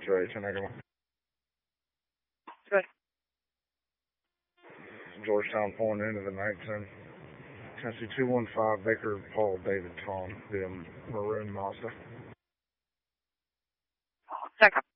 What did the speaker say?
Ray, 10 Acre. Good. Georgetown Point into the 19. Tennessee 215 Baker Paul David Tom, the maroon Mazda. Second.